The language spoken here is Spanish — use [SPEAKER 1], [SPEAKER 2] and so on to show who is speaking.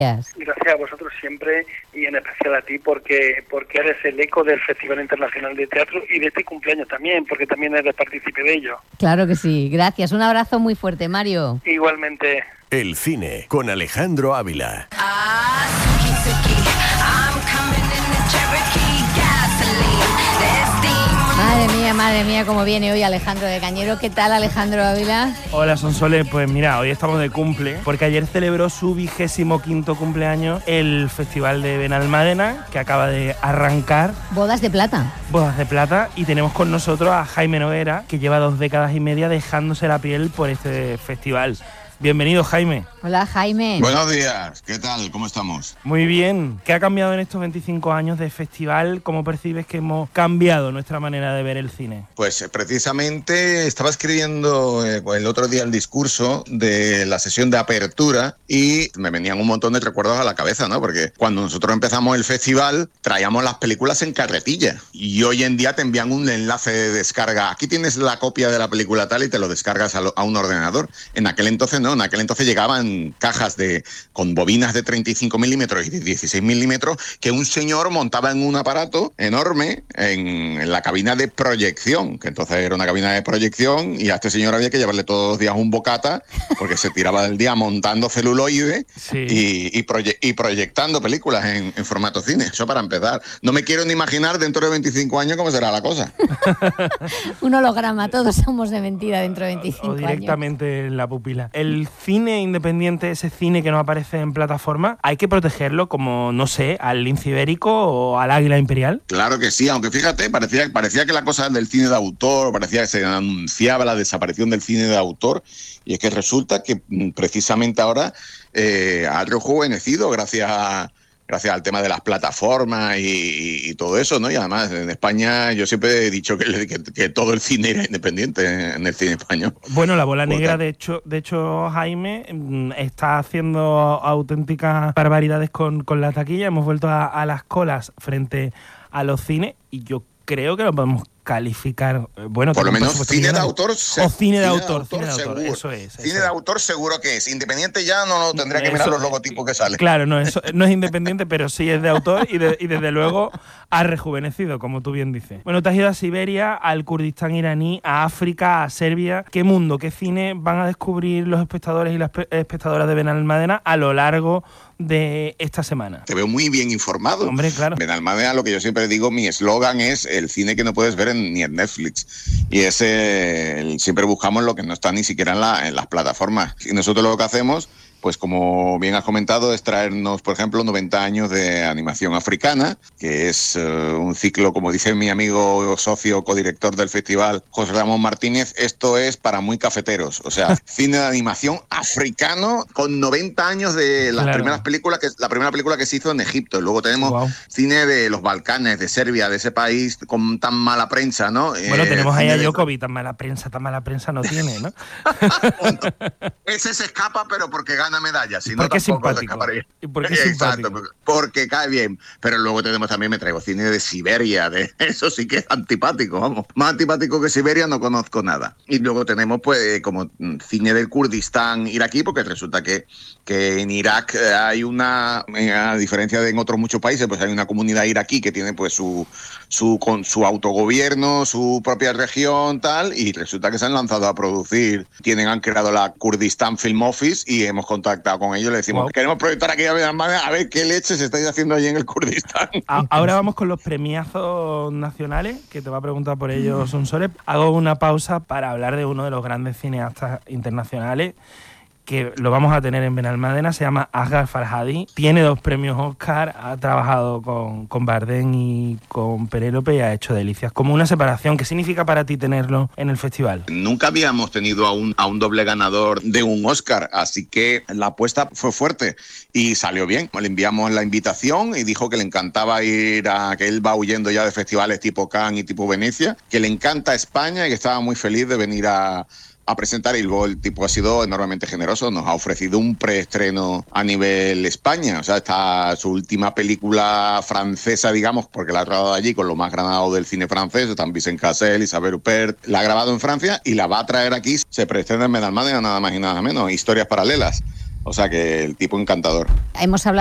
[SPEAKER 1] Gracias a vosotros siempre y en especial a ti porque eres el eco del Festival Internacional de Teatro y de este cumpleaños también, porque también eres partícipe de ello.
[SPEAKER 2] Claro que sí, gracias. Un abrazo muy fuerte, Mario.
[SPEAKER 1] Igualmente.
[SPEAKER 3] El cine con Alejandro Ávila.
[SPEAKER 2] Madre mía, cómo viene hoy Alejandro de Cañero. ¿Qué tal, Alejandro Ávila?
[SPEAKER 4] Hola, Sonsoles. Pues mira, hoy estamos de cumple, porque ayer celebró su 25º cumpleaños el Festival de Benalmádena, que acaba de arrancar.
[SPEAKER 2] Bodas de plata.
[SPEAKER 4] Bodas de plata, y tenemos con nosotros a Jaime Noguera, que lleva 2 décadas y media dejándose la piel por este festival. Bienvenido, Jaime.
[SPEAKER 2] Hola, Jaime.
[SPEAKER 5] Buenos días, ¿qué tal? ¿Cómo estamos?
[SPEAKER 4] Muy bien. ¿Qué ha cambiado en estos 25 años de festival? ¿Cómo percibes que hemos cambiado nuestra manera de ver el cine?
[SPEAKER 5] Pues precisamente estaba escribiendo el otro día el discurso de la sesión de apertura y me venían un montón de recuerdos a la cabeza, ¿no? Porque cuando nosotros empezamos el festival traíamos las películas en carretilla y hoy en día te envían un enlace de descarga. Aquí tienes la copia de la película tal y te lo descargas a un ordenador. En aquel entonces no. En aquel entonces llegaban cajas con bobinas de 35 milímetros y de 16 milímetros que un señor montaba en un aparato enorme en la cabina de proyección, que entonces era una cabina de proyección y a este señor había que llevarle todos los días un bocata porque se tiraba del día montando celuloide y proyectando películas en formato cine. Eso para empezar. No me quiero ni imaginar dentro de 25 años cómo será la cosa.
[SPEAKER 2] Un holograma, todos somos de mentira dentro de 25 años.
[SPEAKER 4] O directamente en la pupila. El cine independiente, ese cine que no aparece en plataforma, hay que protegerlo como, no sé, al lince ibérico o al águila imperial.
[SPEAKER 5] Claro que sí, aunque fíjate, parecía que la cosa del cine de autor, parecía que se anunciaba la desaparición del cine de autor, y es que resulta que precisamente ahora ha rejuvenecido gracias al tema de las plataformas y todo eso, ¿no? Y además, en España yo siempre he dicho que todo el cine era independiente en el cine español.
[SPEAKER 4] Bueno, La Bola Negra, de hecho, Jaime, está haciendo auténticas barbaridades con la taquilla. Hemos vuelto a las colas frente a los cines y yo creo que lo podemos calificar, bueno,
[SPEAKER 5] por lo menos cine de autor
[SPEAKER 4] o cine de autor,
[SPEAKER 5] eso es. Cine de autor seguro que es. Independiente ya no tendría que mirar los logotipos que salen.
[SPEAKER 4] Claro, no, eso no es independiente, pero sí es de autor y desde luego ha rejuvenecido, como tú bien dices. Bueno, te has ido a Siberia, al Kurdistán iraní, a África, a Serbia. ¿Qué mundo, qué cine van a descubrir los espectadores y las espectadoras de Benalmádena a lo largo de esta semana?
[SPEAKER 5] Te veo muy bien informado.
[SPEAKER 4] Hombre, claro.
[SPEAKER 5] Benalmádena, lo que yo siempre digo, mi eslogan es el cine que no puedes ver ni en Netflix. Y siempre buscamos lo que no está ni siquiera en las plataformas. Y nosotros lo que hacemos, pues como bien has comentado, es traernos, por ejemplo, 90 años de animación africana, que es un ciclo, como dice mi amigo socio codirector del festival, José Ramón Martínez, esto es para muy cafeteros. O sea, cine de animación africano con 90 años de las primeras películas, la primera película que se hizo en Egipto. Y luego tenemos cine de los Balcanes, de Serbia, de ese país con tan mala prensa, ¿no?
[SPEAKER 4] Bueno, tenemos ahí a Jokovic, tan mala prensa no tiene, ¿no?
[SPEAKER 5] Ese se escapa, pero porque gana medallas, si no
[SPEAKER 4] porque
[SPEAKER 5] tampoco
[SPEAKER 4] es
[SPEAKER 5] se escaparía.
[SPEAKER 4] ¿Y por qué es simpático?
[SPEAKER 5] Exacto, porque cae bien. Pero luego me traigo cine de Siberia, eso sí que es antipático, vamos. Más antipático que Siberia no conozco nada. Y luego tenemos pues como cine del Kurdistán iraquí, porque resulta que en Irak hay a diferencia de en otros muchos países, pues hay una comunidad iraquí que tiene pues con su autogobierno, su propia región, tal, y resulta que se han lanzado a producir. Han creado la Kurdistan Film Office y hemos contactado con ellos y le decimos, queremos proyectar aquí a ver qué leche se está haciendo allí en el Kurdistán.
[SPEAKER 4] Ahora vamos con los premiazos nacionales, que te va a preguntar por ellos Sonsoles. Hago una pausa para hablar de uno de los grandes cineastas internacionales que lo vamos a tener en Benalmádena, se llama Asghar Farhadi, tiene 2 premios Oscar, ha trabajado con Bardem y con Penélope y ha hecho delicias. Como una separación, ¿qué significa para ti tenerlo en el festival?
[SPEAKER 5] Nunca habíamos tenido a un doble ganador de un Oscar, así que la apuesta fue fuerte y salió bien. Le enviamos la invitación y dijo que le encantaba que él va huyendo ya de festivales tipo Cannes y tipo Venecia, que le encanta España y que estaba muy feliz de venir a presentar, y luego el tipo ha sido enormemente generoso, nos ha ofrecido un preestreno a nivel España, o sea, está su última película francesa, digamos, porque la ha grabado allí con lo más granado del cine francés, están Vincent Cassel, Isabelle Huppert, la ha grabado en Francia y la va a traer aquí, se preestrena en Benalmádena, nada más y nada menos, Historias Paralelas. O sea que el tipo encantador.
[SPEAKER 2] Hemos hablado